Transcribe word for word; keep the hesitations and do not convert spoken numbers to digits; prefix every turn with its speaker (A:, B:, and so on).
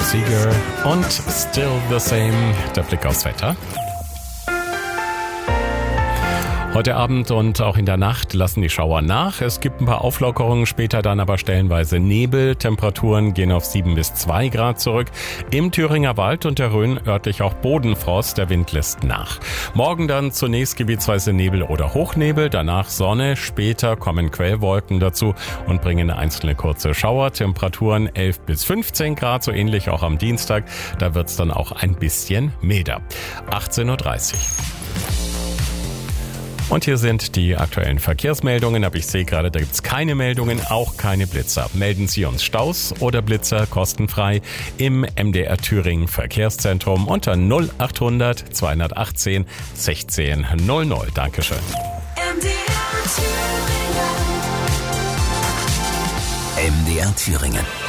A: Seeger und Still the Same. Der Blick aufs Wetter. Heute Abend und auch in der Nacht lassen die Schauer nach. Es gibt ein paar Auflockerungen, später dann aber stellenweise Nebel. Temperaturen gehen auf sieben bis zwei Grad zurück. Im Thüringer Wald und der Rhön örtlich auch Bodenfrost. Der Wind lässt nach. Morgen dann zunächst gebietsweise Nebel oder Hochnebel, danach Sonne. Später kommen Quellwolken dazu und bringen einzelne kurze Schauer. Temperaturen elf bis fünfzehn Grad, so ähnlich auch am Dienstag. Da wird's dann auch ein bisschen milder. achtzehn Uhr dreißig. Und hier sind die aktuellen Verkehrsmeldungen, aber ich sehe gerade, da gibt's keine Meldungen, auch keine Blitzer. Melden Sie uns Staus oder Blitzer kostenfrei im M D R Thüringen Verkehrszentrum unter null achthundert zweihundertachtzehn sechzehn null null. Dankeschön.
B: M D R Thüringen.
C: M D R Thüringen.